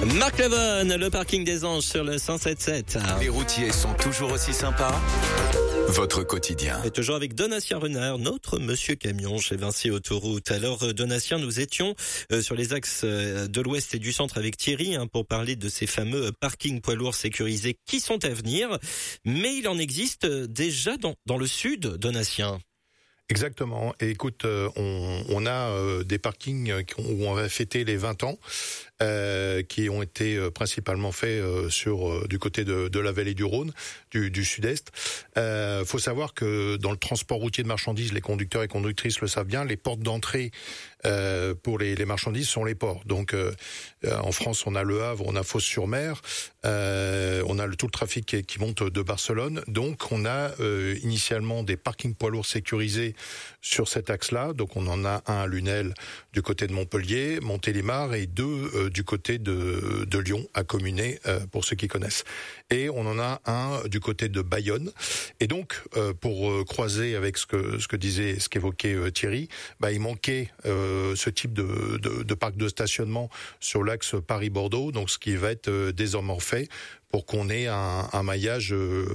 Marc Lavoine, le parking des Anges sur le 107.7. Les routiers sont toujours aussi sympas. Votre quotidien. Et toujours avec Donatien Renard, notre monsieur camion chez Vinci Autoroute. Alors Donatien, nous étions sur les axes de l'ouest et du centre avec Thierry pour parler de ces fameux parkings poids lourds sécurisés qui sont à venir. Mais il en existe déjà dans le sud, Donatien. Exactement. Et écoute, on a des parkings où on va fêter les 20 ans, qui ont été principalement faits du côté de la vallée du Rhône, du sud-est. Faut savoir que dans le transport routier de marchandises, les conducteurs et conductrices le savent bien, les portes d'entrée pour les marchandises sont les ports. Donc en France, on a Le Havre, on a Fos-sur-Mer, on a tout le trafic qui monte de Barcelone. Donc on a initialement des parkings poids lourds sécurisés sur cet axe-là. Donc on en a un à Lunel du côté de Montpellier, Montélimar, et deux du côté de Lyon, à Communé, pour ceux qui connaissent. Et on en a un du côté de Bayonne. Et donc pour croiser avec ce qu'évoquait Thierry, il manquait ce type de parc de stationnement sur l'axe Paris-Bordeaux, donc ce qui va être désormais fait pour qu'on ait un maillage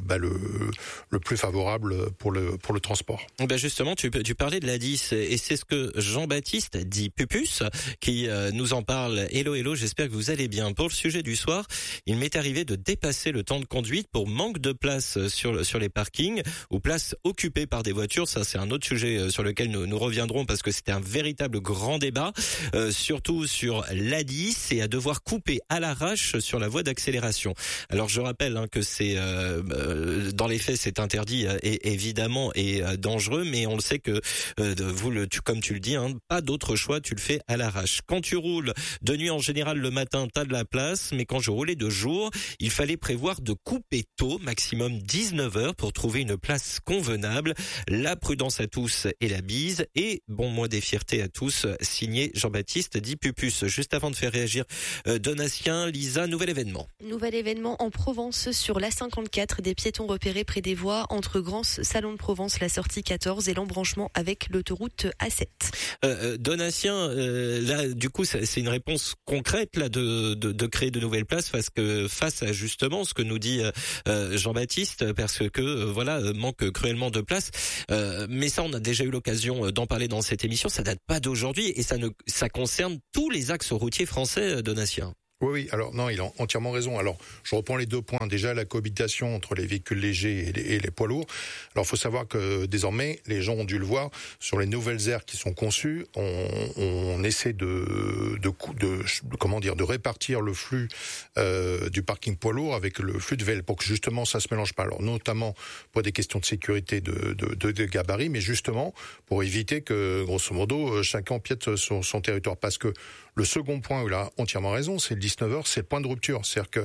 le plus favorable pour le transport. Justement, tu parlais de l'A10 et c'est ce que Jean-Baptiste dit Pupus qui nous en parle. Hello, j'espère que vous allez bien. Pour le sujet du soir, il m'est arrivé de dépasser le temps de conduite pour manque de place sur les parkings ou place occupée par des voitures. Ça, c'est un autre sujet sur lequel nous reviendrons parce que c'était un véritable grand débat, surtout sur l'A10 et à devoir couper à l'arrache sur la voie d'accélération. Alors je rappelle que c'est dans les faits c'est interdit et évidemment et dangereux, mais on le sait que comme tu le dis, pas d'autre choix, tu le fais à l'arrache. Quand tu roules de nuit en général le matin, t'as de la place, mais quand je roulais de jour, il fallait prévoir de couper tôt, maximum 19h pour trouver une place convenable. La prudence à tous et la bise et bon mois des fiertés à tous, signé Jean-Baptiste dit Pupus. Juste avant de faire réagir Donatien, Lisa, nouvel événement en Provence sur l'A54, des piétons repérés près des voies entre Grand Salon de Provence, la sortie 14 et l'embranchement avec l'autoroute A7. Donatien, là du coup c'est une réponse concrète là de créer de nouvelles places face à justement ce que nous dit Jean-Baptiste, parce que manque cruellement de place. Mais ça on a déjà eu l'occasion d'en parler dans cette émission, ça date pas d'aujourd'hui et ça concerne tous les axes routiers français, Donatien. Oui, alors non, il a entièrement raison. Alors, je reprends les deux points. Déjà, la cohabitation entre les véhicules légers et les poids lourds. Alors, faut savoir que désormais, les gens ont dû le voir, sur les nouvelles aires qui sont conçues, on essaie de répartir le flux du parking poids lourd avec le flux de VL pour que justement ça se mélange pas. Alors, notamment pour des questions de sécurité de gabarit, mais justement pour éviter que, grosso modo, chacun empiète sur son territoire. Parce que le second point, où il a entièrement raison, c'est le 19h, c'est le point de rupture. C'est-à-dire que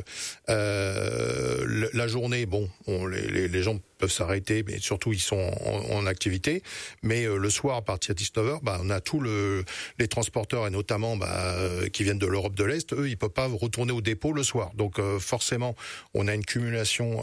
la journée, les gens peuvent s'arrêter, mais surtout ils sont en activité. Mais le soir, à partir de 19h, on a tous les transporteurs et notamment qui viennent de l'Europe de l'Est. Eux, ils peuvent pas retourner au dépôt le soir. Donc forcément, on a une cumulation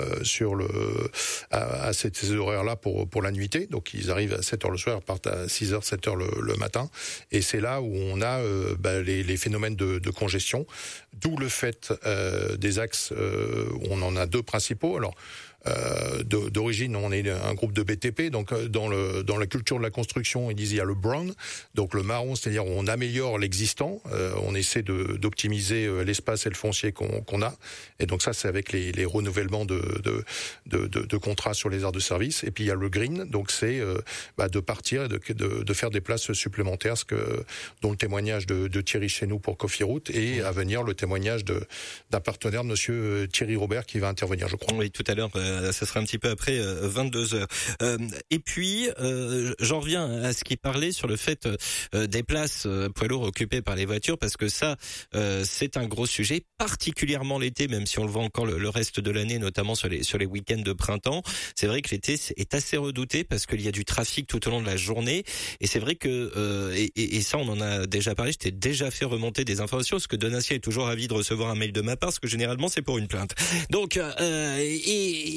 à ces horaires-là pour la nuitée. Donc ils arrivent à 7h le soir, partent à 6h, 7h le matin. Et c'est là où on a les phénomènes de congestion. D'où le fait des axes, on en a deux principaux. Alors d'origine, on est un groupe de BTP, donc dans la culture de la construction, ils disent il y a le brown, donc le marron, c'est-à-dire on améliore l'existant, on essaie d'optimiser l'espace et le foncier qu'on a, et donc ça c'est avec les renouvellements de contrats sur les aires de service. Et puis il y a le green, donc c'est de partir et de faire des places supplémentaires, dont le témoignage de Thierry chez nous pour Coffee Route, et à venir le témoignage d'un partenaire de Monsieur Thierry Robert qui va intervenir, je crois. Oui, tout à l'heure. Ça sera un petit peu après 22h. Et puis, j'en reviens à ce qui parlait sur le fait des places poids lourds occupées par les voitures, parce que ça, c'est un gros sujet, particulièrement l'été, même si on le voit encore le reste de l'année, notamment sur les week-ends de printemps. C'est vrai que l'été est assez redouté parce qu'il y a du trafic tout au long de la journée. Et c'est vrai que, et ça, on en a déjà parlé, je t'ai déjà fait remonter des informations, parce que Donatien est toujours ravi de recevoir un mail de ma part, parce que généralement, c'est pour une plainte. Donc,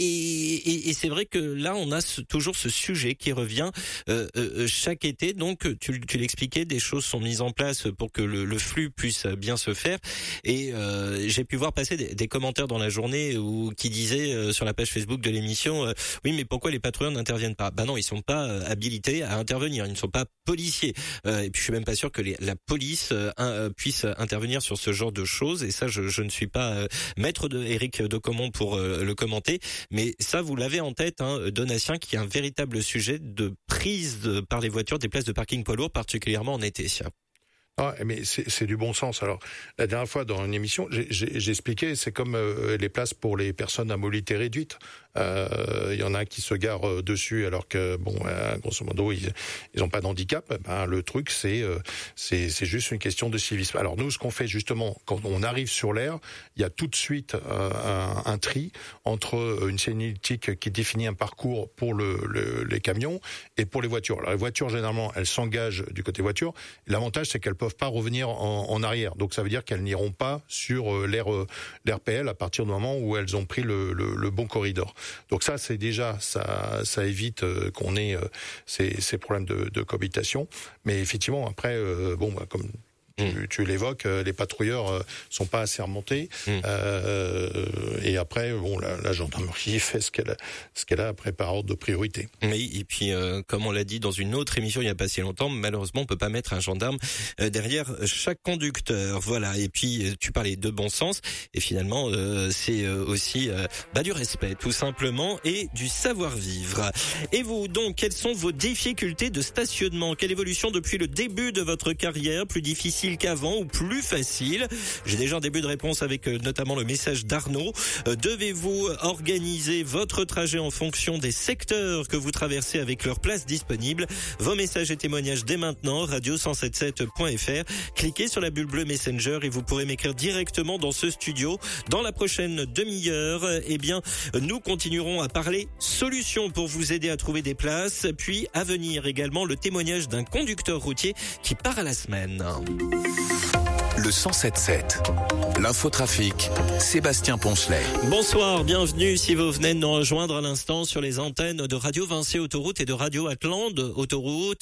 Et c'est vrai que là, on a toujours ce sujet qui revient chaque été. Donc, tu l'expliquais, des choses sont mises en place pour que le flux puisse bien se faire. Et j'ai pu voir passer des commentaires dans la journée qui disaient sur la page Facebook de l'émission, oui, mais pourquoi les patrouilleurs n'interviennent pas ? Ben non, ils sont pas habilités à intervenir. Ils ne sont pas policiers. Et puis, je suis même pas sûr que la police puisse intervenir sur ce genre de choses. Et ça, je ne suis pas maître de Éric Decomont pour le commenter. Mais ça, vous l'avez en tête, Donatien, qui est un véritable sujet de prise par les voitures des places de parking poids lourd, particulièrement en été. Ah, mais c'est du bon sens. Alors, la dernière fois dans une émission, j'expliquais, c'est comme les places pour les personnes à mobilité réduite. Il y en a qui se garent dessus alors que, grosso modo, ils ont pas d'handicap. Le truc, c'est juste une question de civisme. Alors nous, ce qu'on fait justement, quand on arrive sur l'aire, il y a tout de suite un tri entre une signalétique qui définit un parcours pour les camions et pour les voitures. Alors les voitures, généralement, elles s'engagent du côté voiture. L'avantage, c'est qu'elles peuvent pas revenir en arrière. Donc ça veut dire qu'elles n'iront pas sur l'aire PL à partir du moment où elles ont pris le bon corridor. Donc ça, c'est déjà, ça évite qu'on ait ces problèmes de cohabitation. Mais effectivement, après, comme tu l'évoques, les patrouilleurs sont pas assermentés. Et après, la gendarmerie fait ce qu'elle a après par ordre de priorité. Oui, et puis comme on l'a dit dans une autre émission il y a pas si longtemps, malheureusement on peut pas mettre un gendarme derrière chaque conducteur. Voilà. Et puis tu parlais de bon sens, et finalement c'est aussi du respect tout simplement et du savoir-vivre. Et vous donc, quelles sont vos difficultés de stationnement ? Quelle évolution depuis le début de votre carrière ? Plus difficile qu'avant ou plus facile ? J'ai déjà un début de réponse avec notamment le message d'Arnaud. Devez-vous organiser votre trajet en fonction des secteurs que vous traversez avec leurs places disponibles ? Vos messages et témoignages dès maintenant, radio177.fr. Cliquez sur la bulle bleue Messenger et vous pourrez m'écrire directement dans ce studio. Dans la prochaine demi-heure, nous continuerons à parler solutions pour vous aider à trouver des places. Puis à venir également le témoignage d'un conducteur routier qui part à la semaine. Le 107.7. L'infotrafic, Sébastien Poncelet. Bonsoir, bienvenue si vous venez de nous rejoindre à l'instant sur les antennes de Radio Vinci Autoroute et de Radio Atlante Autoroute,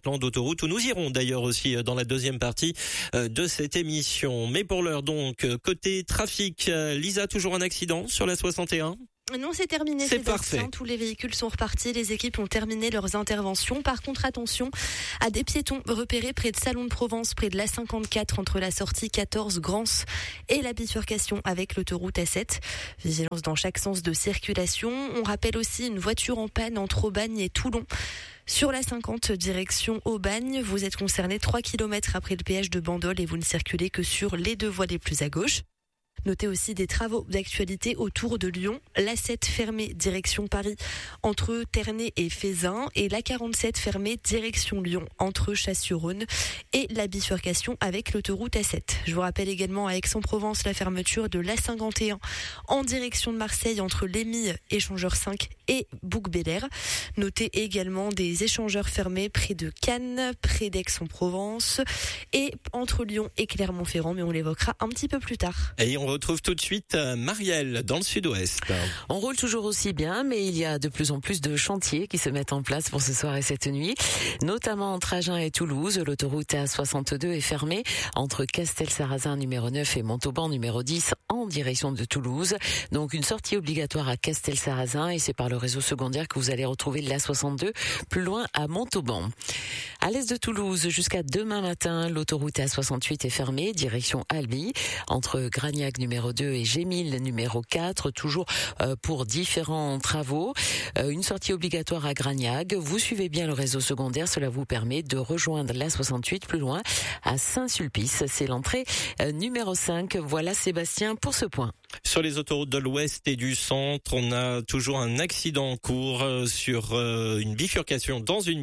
où nous irons d'ailleurs aussi dans la deuxième partie de cette émission. Mais pour l'heure donc, côté trafic, Lisa, toujours un accident sur la 61 ? Non, c'est terminé. C'est parfait. Tous les véhicules sont repartis. Les équipes ont terminé leurs interventions. Par contre, attention à des piétons repérés près de Salon de Provence, près de l'A54, entre la sortie 14 Grance et la bifurcation avec l'autoroute A7. Vigilance dans chaque sens de circulation. On rappelle aussi une voiture en panne entre Aubagne et Toulon. Sur la 50, direction Aubagne, vous êtes concerné 3 km après le péage de Bandol et vous ne circulez que sur les deux voies les plus à gauche. Notez aussi des travaux d'actualité autour de Lyon. L'A7 fermée direction Paris entre Ternay et Fézin et l'A47 fermée direction Lyon entre Chasse-sur-Rhône et la bifurcation avec l'autoroute A7. Je vous rappelle également à Aix-en-Provence la fermeture de l'A51 en direction de Marseille entre l'Émile, échangeur 5 et Bouc-Bélair. Notez également des échangeurs fermés près de Cannes, près d'Aix-en-Provence et entre Lyon et Clermont-Ferrand, mais on l'évoquera un petit peu plus tard. Et on retrouve tout de suite Marielle dans le sud-ouest. On roule toujours aussi bien, mais il y a de plus en plus de chantiers qui se mettent en place pour ce soir et cette nuit, notamment entre Agen et Toulouse. L'autoroute A62 est fermée entre Castel-Sarrazin numéro 9 et Montauban numéro 10 en direction de Toulouse. Donc une sortie obligatoire à Castel-Sarrazin et c'est par le réseau secondaire que vous allez retrouver l'A62 plus loin à Montauban. À l'est de Toulouse, jusqu'à demain matin, l'autoroute A68 est fermée, direction Albi, entre Gragnac numéro 2 et Gémil numéro 4, toujours pour différents travaux. Une sortie obligatoire à Gragnac. Vous suivez bien le réseau secondaire, cela vous permet de rejoindre l'A68 plus loin à Saint-Sulpice. C'est l'entrée numéro 5. Voilà Sébastien pour ce point. Sur les autoroutes de l'Ouest et du Centre, on a toujours un accident en cours sur une bifurcation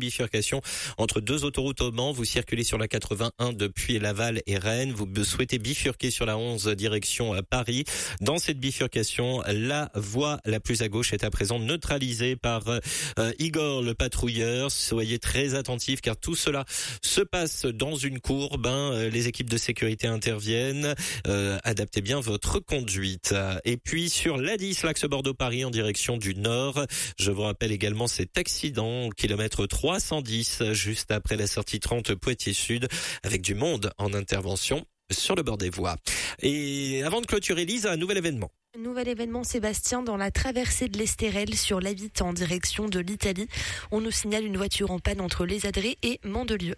entre deux autoroutes au Mans. Vous circulez sur la 81 depuis Laval et Rennes. Vous souhaitez bifurquer sur la 11 direction Paris. Dans cette bifurcation, la voie la plus à gauche est à présent neutralisée par Igor le patrouilleur. Soyez très attentifs car tout cela se passe dans une courbe. Les équipes de sécurité interviennent. Adaptez bien votre conduite. conduite. Et puis sur l'A10, l'axe Bordeaux-Paris en direction du nord. Je vous rappelle également cet accident au kilomètre 310, juste après la sortie 30 Poitiers-Sud, avec du monde en intervention sur le bord des voies. Et avant de clôturer, Lise, un nouvel événement. Nouvel événement, Sébastien, dans la traversée de l'Estérel sur l'A8 en direction de l'Italie. On nous signale une voiture en panne entre Les Adrets et Mandelieu.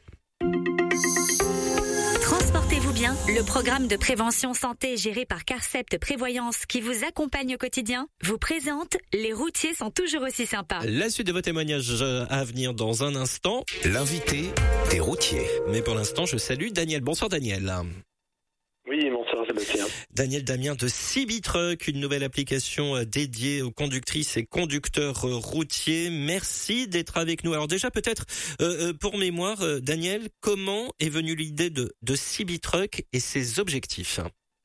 Transportez-vous bien, le programme de prévention santé géré par Carcept Prévoyance qui vous accompagne au quotidien vous présente « Les routiers sont toujours aussi sympas ». La suite de vos témoignages à venir dans un instant. L'invité des routiers. Mais pour l'instant, je salue Daniel. Bonsoir Daniel. Oui, bonsoir Sébastien. Daniel Damien de CB-Truck, une nouvelle application dédiée aux conductrices et conducteurs routiers. Merci d'être avec nous. Alors déjà, peut-être pour mémoire, Daniel, comment est venue l'idée de CB-Truck et ses objectifs ?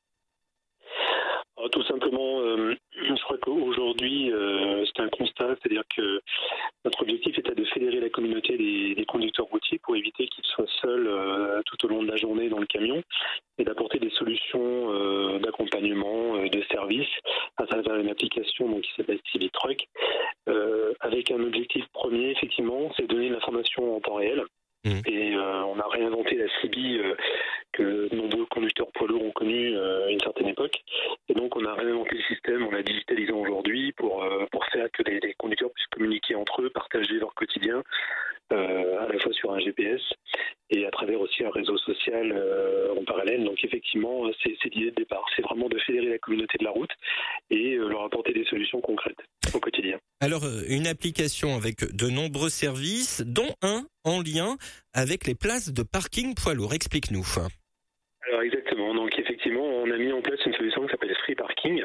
Tout simplement, je crois qu'aujourd'hui, c'est un constat, c'est-à-dire que notre objectif était de fédérer la communauté des conducteurs routiers pour éviter qu'ils soient seuls tout au long de la journée dans le camion et d'apporter des solutions d'accompagnement, de service à travers une application qui s'appelle CB-Truck, avec un objectif premier, effectivement, c'est de donner de l'information en temps réel. Et on a réinventé la CB que de nombreux conducteurs poids lourds ont connu à une certaine époque. Et donc on a réinventé le système, on l'a digitalisé aujourd'hui pour faire que les conducteurs puissent communiquer entre eux, partager leur quotidien, à la fois sur un GPS et à travers aussi un réseau social en parallèle. Donc effectivement, c'est l'idée de départ. C'est vraiment de fédérer la communauté de la route et leur apporter des solutions concrètes au quotidien. Alors, une application avec de nombreux services, dont un en lien avec les places de parking poids lourd. Explique-nous. Alors exactement. Donc effectivement, on a mis en place une solution qui s'appelle Free Parking.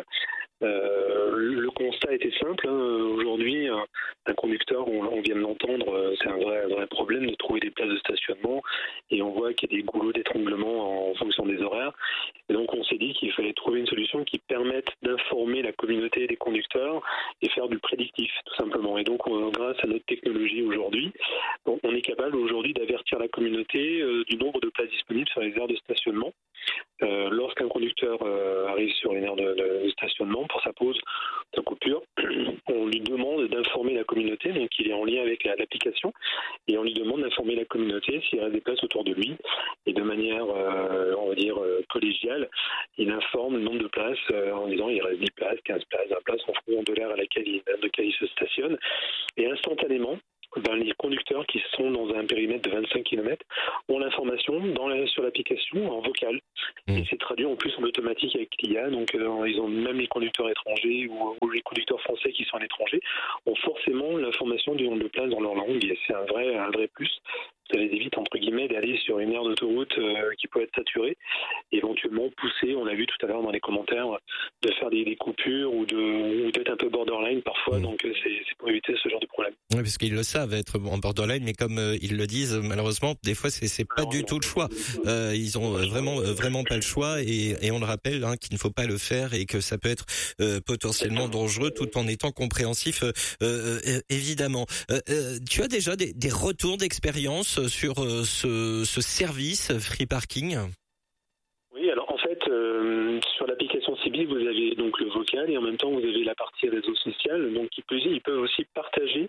Le constat était simple. Aujourd'hui, un conducteur, on vient de l'entendre, c'est un vrai problème de trouver des places de stationnement et on voit qu'il y a des goulots d'étranglement en fonction des horaires. Et donc on s'est dit qu'il fallait trouver une solution qui permette d'informer la communauté des conducteurs et faire du prédictif, tout simplement. Et donc grâce à notre technologie aujourd'hui, on est capable aujourd'hui d'avertir la communauté du nombre de places disponibles sur les aires de stationnement. Lorsqu'un conducteur arrive sur une aire de stationnement pour sa pause, sa coupure, on lui demande d'informer la communauté, donc il est en lien avec l'application, et on lui demande d'informer la communauté s'il reste des places autour de lui, et de manière, on va dire, collégiale, il informe le nombre de places en disant il reste 10 places, 15 places, 20 places en fonction de l'heure à laquelle il se stationne, et instantanément, les conducteurs qui sont dans un périmètre de 25 km ont l'information sur l'application en vocal. Et c'est traduit en plus en automatique avec l'IA. Donc ils ont même les conducteurs étrangers ou les conducteurs français qui sont à l'étranger ont forcément l'information du nombre de places dans leur langue. Et c'est un vrai plus. Ça les évite entre guillemets d'aller sur une aire d'autoroute qui peut être saturée, éventuellement pousser, on l'a vu tout à l'heure dans les commentaires, de faire des coupures ou d'être un peu borderline parfois. Donc c'est pour éviter ce genre de problème. Oui, parce qu'ils le savent être en borderline, mais comme ils le disent, malheureusement, des fois c'est pas du tout le choix. Ils ont vraiment pas le choix et on le rappelle qu'il ne faut pas le faire et que ça peut être potentiellement dangereux tout en étant compréhensif, évidemment. Tu as déjà des retours d'expérience sur ce service Free Parking ? Oui, alors en fait, sur l'application CB, vous avez donc le vocal et en même temps vous avez la partie réseau social. Donc ils peuvent aussi partager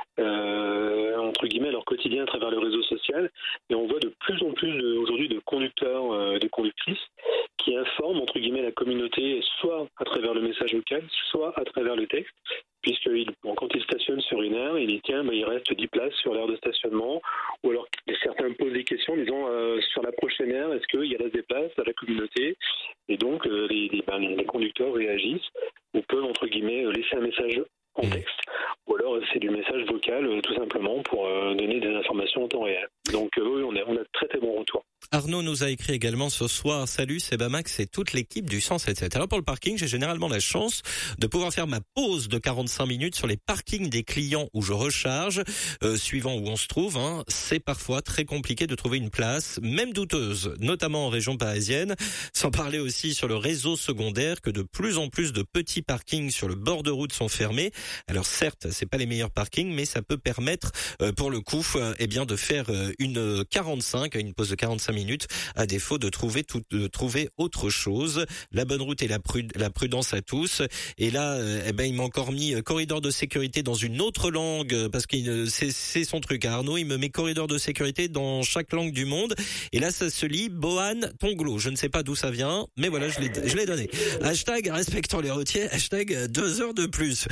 entre guillemets leur quotidien à travers le réseau social. Et on voit de plus en plus aujourd'hui de conducteurs, de conductrices qui informent entre guillemets la communauté soit à travers le message vocal, soit à travers le texte. Puisque quand il stationne sur une aire, il dit tiens, il reste 10 places sur l'aire de stationnement, ou alors certains posent des questions en disant sur la prochaine aire, est-ce qu'il y a des places à la communauté ? Et donc les conducteurs réagissent ou peuvent entre guillemets laisser un message en texte, ou alors c'est du message vocal tout simplement pour donner des informations en temps réel. Donc oui, on a très très bon retour. Arnaud nous a écrit également ce soir. Salut, c'est Bamax et toute l'équipe du 177. Alors pour le parking, j'ai généralement la chance de pouvoir faire ma pause de 45 minutes sur les parkings des clients où je recharge, suivant où on se trouve. C'est parfois très compliqué de trouver une place, même douteuse, notamment en région parisienne. Sans parler aussi sur le réseau secondaire que de plus en plus de petits parkings sur le bord de route sont fermés. Alors certes, c'est pas les meilleurs parkings, mais ça peut permettre pour le coup de faire une 45, une pause de 45 minutes à défaut de trouver autre chose. La bonne route et la prudence à tous. Et là il m'a encore mis corridor de sécurité dans une autre langue parce que c'est son truc. Arnaud, il me met corridor de sécurité dans chaque langue du monde. Et là ça se lit Boan Tonglo. Je ne sais pas d'où ça vient, mais voilà, je l'ai donné. Hashtag respectons les routiers, hashtag 2 heures de plus.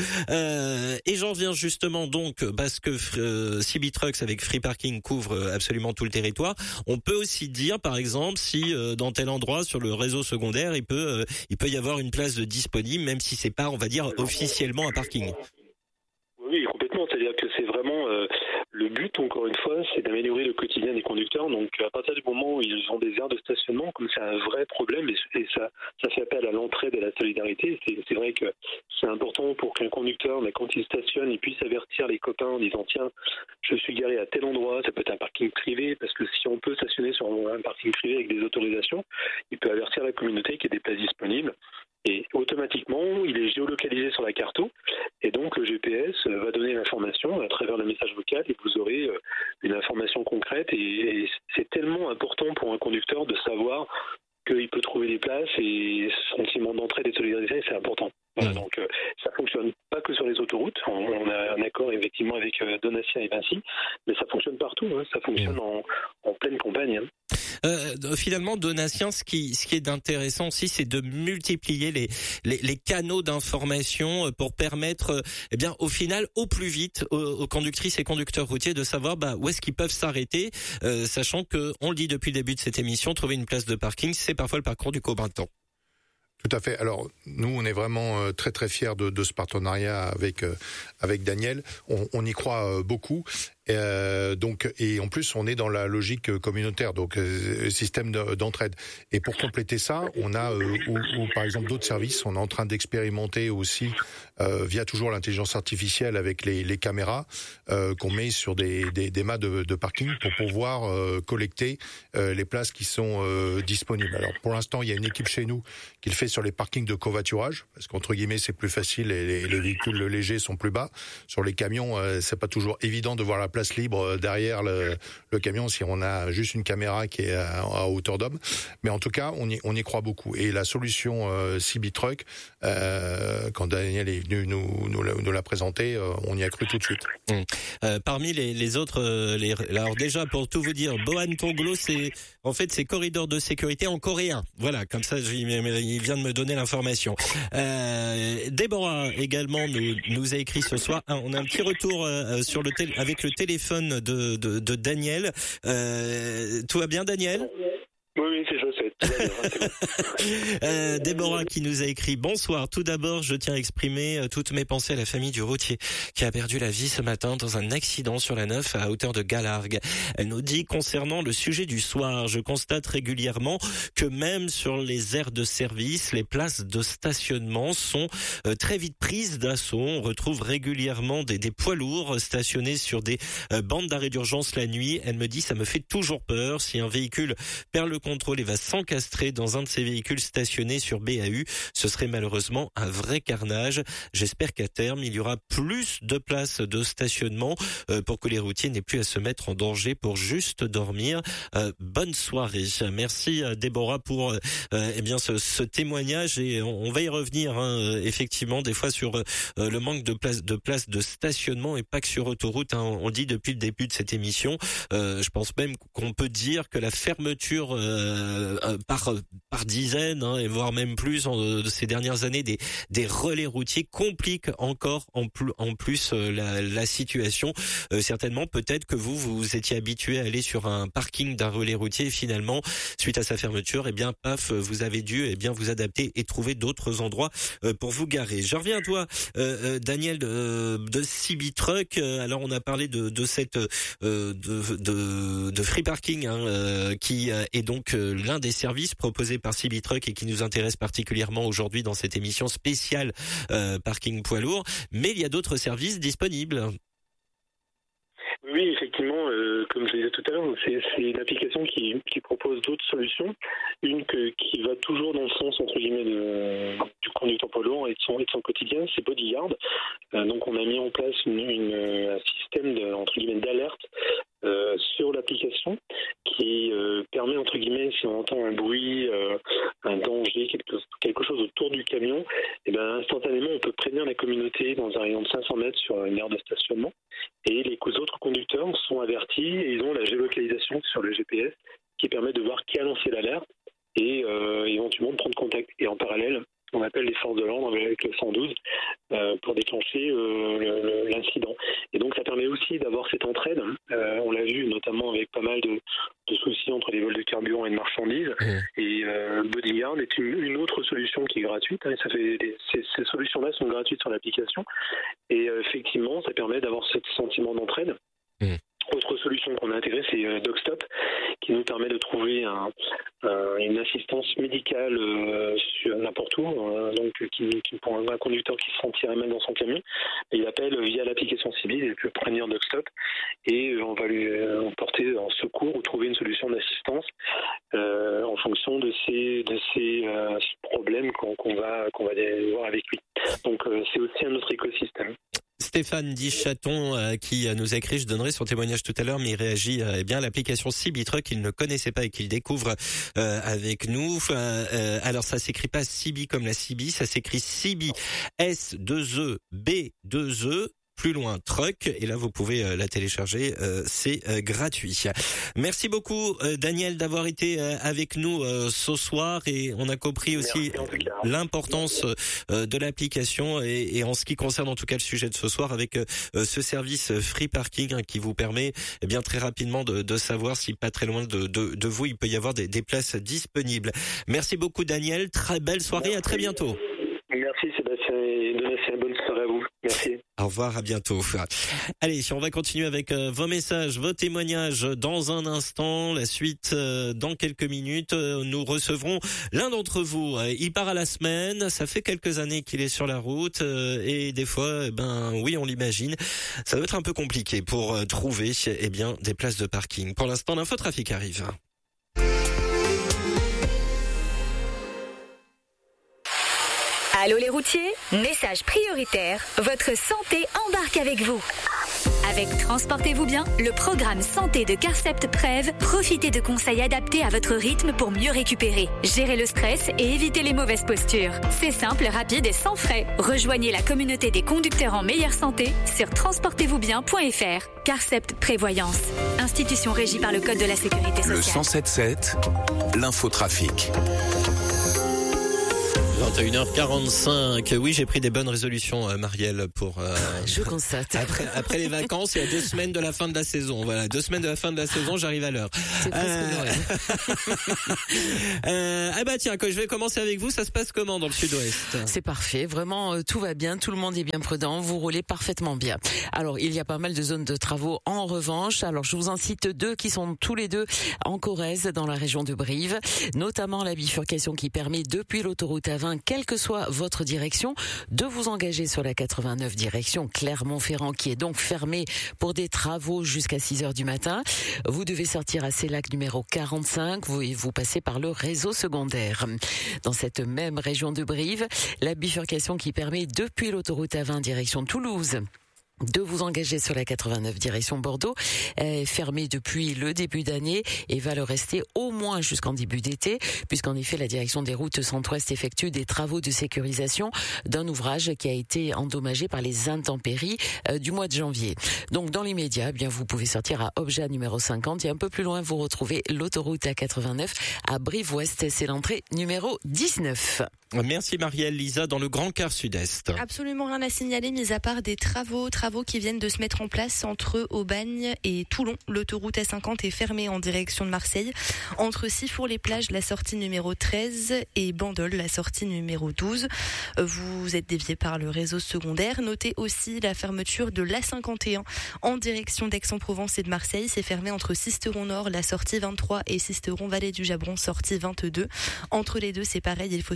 Et j'en viens justement donc parce que CB Trucks avec Free Parking couvre absolument tout le territoire. On peut aussi dire par exemple si dans tel endroit sur le réseau secondaire il peut y avoir une place de disponible, même si c'est pas, on va dire, officiellement un parking. Oui, complètement. C'est-à-dire que c'est vraiment le but, encore une fois, c'est d'améliorer le quotidien des conducteurs. Donc, à partir du moment où ils ont des aires de stationnement, comme c'est un vrai problème, et ça fait appel à l'entraide et à la solidarité. C'est vrai que c'est important pour qu'un conducteur, quand il stationne, il puisse avertir les copains en disant tiens, je suis garé à tel endroit. Ça peut être un parking privé, parce que si on peut stationner sur un parking privé avec des autorisations, il peut avertir la communauté qu'il y a des places disponibles. Et automatiquement, il est géolocalisé sur la carto, et donc le GPS va donner l'information à travers le message vocal, et vous aurez une information concrète. Et c'est tellement important pour un conducteur de savoir qu'il peut trouver des places, et ce sentiment d'entraide et de solidarité, c'est important. Voilà, donc ça fonctionne pas que sur les autoroutes. On a un accord effectivement avec Donatien et Vinci, mais ça fonctionne partout. Ça fonctionne en pleine campagne. Finalement, Donatien, ce qui est intéressant aussi, c'est de multiplier les canaux d'information pour permettre, au final, au plus vite aux conductrices et conducteurs routiers de savoir où est-ce qu'ils peuvent s'arrêter, sachant que, on le dit depuis le début de cette émission, trouver une place de parking, c'est parfois le parcours du combattant. Tout à fait. Alors nous, on est vraiment très très fiers de ce partenariat avec Daniel. On y croit beaucoup. Et en plus, on est dans la logique communautaire, donc système d'entraide. Et pour compléter ça, on a ou par exemple d'autres services, on est en train d'expérimenter aussi via toujours l'intelligence artificielle avec les caméras qu'on met sur des mâts de parking pour pouvoir collecter les places qui sont disponibles. Alors pour l'instant, il y a une équipe chez nous qui le fait sur les parkings de covoiturage, parce qu'entre guillemets c'est plus facile et les véhicules légers sont plus bas. Sur les camions, c'est pas toujours évident de voir la place libre derrière le camion si on a juste une caméra qui est à hauteur d'homme. Mais en tout cas, on y croit beaucoup. Et la solution CB Truck, quand Daniel est venu nous la présenter, on y a cru tout de suite. Parmi les autres, alors déjà pour tout vous dire, Boan Tonglo, c'est corridor de sécurité en coréen. Voilà, comme ça il vient de me donner l'information. Déborah également nous a écrit ce soir. On a un petit retour avec le téléphone de Daniel. Tout va bien, Daniel ? Oui, c'est Josette. Déborah qui nous a écrit: bonsoir. Tout d'abord, je tiens à exprimer toutes mes pensées à la famille du routier qui a perdu la vie ce matin dans un accident sur la 9 à hauteur de Galargues. Elle nous dit concernant le sujet du soir: je constate régulièrement que même sur les aires de service, les places de stationnement sont très vite prises d'assaut. On retrouve régulièrement des poids lourds stationnés sur des bandes d'arrêt d'urgence la nuit. Elle me dit: ça me fait toujours peur. Si un véhicule perd le contrôle et va s'encastrer dans un de ces véhicules stationnés sur BAU, ce serait malheureusement un vrai carnage. J'espère qu'à terme, il y aura plus de places de stationnement pour que les routiers n'aient plus à se mettre en danger pour juste dormir. Bonne soirée. Merci Déborah pour ce témoignage, et on va y revenir effectivement des fois sur le manque de places de stationnement, et pas que sur autoroute. On le dit depuis le début de cette émission. Je pense même qu'on peut dire que la fermeture par dizaines, et voire même plus de ces dernières années des relais routiers complique encore en plus la situation. Certainement, peut-être que vous étiez habitué à aller sur un parking d'un relais routier, et finalement, suite à sa fermeture, vous avez dû vous adapter et trouver d'autres endroits pour vous garer. Je reviens à toi, Daniel de CB Truck. Alors, on a parlé de cette de Free Parking, qui est donc l'un des services proposés par CB Truck et qui nous intéresse particulièrement aujourd'hui dans cette émission spéciale parking poids lourd. Mais il y a d'autres services disponibles. Oui, effectivement, comme je disais tout à l'heure, c'est une application qui propose d'autres solutions. Une qui va toujours dans le sens, entre guillemets, du conducteur polluant et de son quotidien, c'est Bodyguard. Donc on a mis en place un système entre guillemets, d'alerte sur l'application qui permet, entre guillemets, si on entend un bruit, un danger, quelque chose autour du camion, et ben instantanément on peut prévenir la communauté dans un rayon de 500 mètres sur une aire de stationnement, et les autres conducteurs sont avertis et ils ont la géolocalisation sur le GPS qui permet de voir qui a lancé l'alerte et éventuellement de prendre contact. Et en parallèle, on appelle les forces de l'ordre avec le 112 pour déclencher l'incident. Et donc ça permet aussi d'avoir cette entraide. On l'a vu notamment avec pas mal de soucis entre les vols de carburant et de marchandises. Et Bodyguard est une autre solution qui est gratuite. Ces solutions-là sont gratuites sur l'application. Et effectivement, ça permet d'avoir ce sentiment d'entraide. Autre solution qu'on a intégrée, c'est DocStop, qui nous permet de trouver une assistance médicale sur n'importe où, donc pour un conducteur qui se sentirait mal dans son camion, il appelle via l'application Sibyl, il peut prévenir DocStop et on va lui porter en secours ou trouver une solution d'assistance en fonction de ces problèmes qu'on va voir avec lui. Donc c'est aussi un autre écosystème. Stéphane Dichaton qui nous a écrit, je donnerai son témoignage tout à l'heure, mais il réagit bien à l'application Sibi-Truck qu'il ne connaissait pas et qu'il découvre avec nous. Alors ça s'écrit pas Sibi comme la Sibi, ça s'écrit Sibi S2E B2E. Plus loin, Truck, et là vous pouvez la télécharger, c'est gratuit. Merci beaucoup Daniel d'avoir été avec nous ce soir, et on a compris aussi l'importance de l'application et en ce qui concerne en tout cas le sujet de ce soir avec ce service Free Parking qui vous permet bien très rapidement de savoir si pas très loin de vous il peut y avoir des places disponibles. Merci beaucoup Daniel, très belle soirée, à très bientôt. Merci Sébastien et Donatien, bonne soirée à vous. Merci. Au revoir, à bientôt. Allez, on va continuer avec vos messages, vos témoignages dans un instant. La suite dans quelques minutes. Nous recevrons l'un d'entre vous. Il part à la semaine. Ça fait quelques années qu'il est sur la route et des fois, oui, on l'imagine, ça doit être un peu compliqué pour trouver des places de parking. Pour l'instant, l'infotrafic arrive. Allô les routiers, message prioritaire, votre santé embarque avec vous. Avec Transportez-vous bien, le programme santé de Carcept Prev, profitez de conseils adaptés à votre rythme pour mieux récupérer, gérer le stress et éviter les mauvaises postures. C'est simple, rapide et sans frais. Rejoignez la communauté des conducteurs en meilleure santé sur transportezvousbien.fr. Carcept Prévoyance, institution régie par le Code de la Sécurité sociale. Le 107.7, l'infotrafic. 21h45. Oui, j'ai pris des bonnes résolutions, Marielle, pour. Je constate. Après les vacances, il y a 2 semaines de la fin de la saison. Voilà, 2 semaines de la fin de la saison, j'arrive à l'heure. C'est presque Noël. Tiens, quand je vais commencer avec vous, ça se passe comment dans le sud-ouest ? C'est parfait, vraiment tout va bien, tout le monde est bien prudent, vous roulez parfaitement bien. Alors, il y a pas mal de zones de travaux en revanche. Alors, je vous en cite 2 qui sont tous les 2 en Corrèze, dans la région de Brive, notamment la bifurcation qui permet depuis l'autoroute A20, quelle que soit votre direction, de vous engager sur la 89 direction Clermont-Ferrand, qui est donc fermée pour des travaux jusqu'à 6h du matin. Vous devez sortir à Célac numéro 45 et vous passez par le réseau secondaire. Dans cette même région de Brive, la bifurcation qui permet depuis l'autoroute A20 direction Toulouse de vous engager sur la 89 direction Bordeaux, est fermée depuis le début d'année et va le rester au moins jusqu'en début d'été, puisqu'en effet la direction des routes centre-ouest effectue des travaux de sécurisation d'un ouvrage qui a été endommagé par les intempéries du mois de janvier. Donc dans l'immédiat, vous pouvez sortir à Obja numéro 50 et un peu plus loin vous retrouvez l'autoroute A89 à Brive-Ouest, c'est l'entrée numéro 19. Merci Marielle. Lisa, dans le Grand Quart Sud-Est. Absolument rien à signaler, mis à part des travaux qui viennent de se mettre en place entre Aubagne et Toulon. L'autoroute A50 est fermée en direction de Marseille. Entre Sifour-les-Plages, la sortie numéro 13 et Bandol, la sortie numéro 12. Vous êtes dévié par le réseau secondaire. Notez aussi la fermeture de l'A51 en direction d'Aix-en-Provence et de Marseille. C'est fermé entre Sisteron-Nord, la sortie 23 et Sisteron-Vallée du Jabron, sortie 22. Entre les deux, c'est pareil, il faut suivre les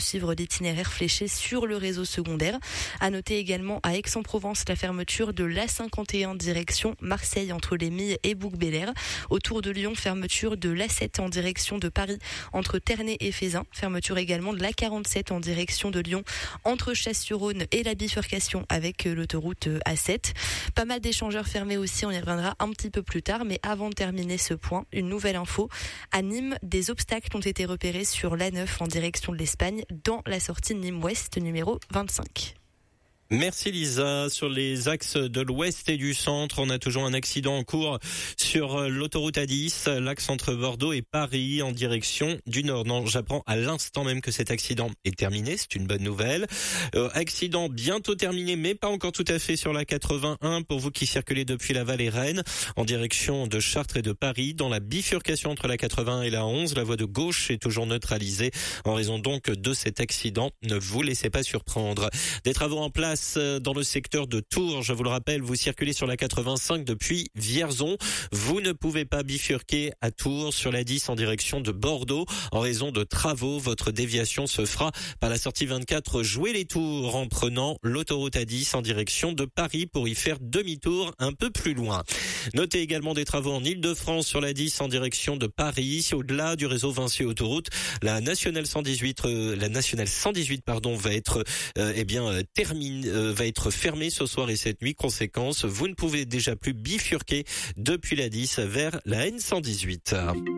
d'itinéraires fléchés sur le réseau secondaire. À noter également à Aix-en-Provence la fermeture de l'A51 direction Marseille entre les Milles et Bouc-Bélair. Autour de Lyon, fermeture de l'A7 en direction de Paris entre Ternay et Fézin. Fermeture également de l'A47 en direction de Lyon entre Chasse-sur-Rhône et la bifurcation avec l'autoroute A7. Pas mal d'échangeurs fermés aussi, on y reviendra un petit peu plus tard, mais avant de terminer ce point, une nouvelle info. À Nîmes, des obstacles ont été repérés sur l'A9 en direction de l'Espagne dans la sortie Nîmes-Ouest numéro 25. Merci Lisa. Sur les axes de l'ouest et du centre, on a toujours un accident en cours sur l'autoroute A10, l'axe entre Bordeaux et Paris en direction du nord. Non, j'apprends à l'instant même que cet accident est terminé, c'est une bonne nouvelle. Accident bientôt terminé, mais pas encore tout à fait sur la 81 pour vous qui circulez depuis Laval et Rennes en direction de Chartres et de Paris. Dans la bifurcation entre la 81 et la 11, la voie de gauche est toujours neutralisée en raison donc de cet accident. Ne vous laissez pas surprendre. Des travaux en place dans le secteur de Tours. Je vous le rappelle, vous circulez sur la 85 depuis Vierzon. Vous ne pouvez pas bifurquer à Tours sur la 10 en direction de Bordeaux en raison de travaux. Votre déviation se fera par la sortie 24 Jouer les Tours en prenant l'autoroute A10 en direction de Paris pour y faire demi-tour un peu plus loin. Notez également des travaux en Île-de-France sur la 10 en direction de Paris. Au-delà du réseau Vinci Autoroute, la nationale 118 va être va être fermée ce soir et cette nuit. Conséquence, vous ne pouvez déjà plus bifurquer depuis la 10 vers la N118.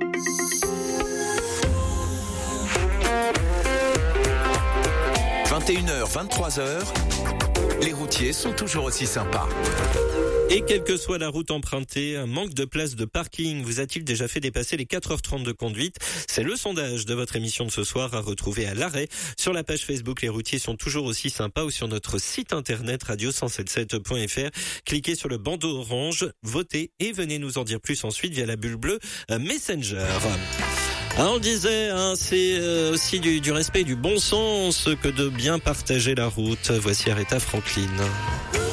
21h, 23h, les routiers sont toujours aussi sympas. Et quelle que soit la route empruntée, un manque de place de parking vous a-t-il déjà fait dépasser les 4h30 de conduite? C'est le sondage de votre émission de ce soir à retrouver à l'arrêt sur la page Facebook Les routiers sont toujours aussi sympas ou sur notre site internet radio177.fr. Cliquez sur le bandeau orange, votez et venez nous en dire plus ensuite via la bulle bleue Messenger. On disait, c'est aussi du respect et du bon sens que de bien partager la route. Voici Aretha Franklin.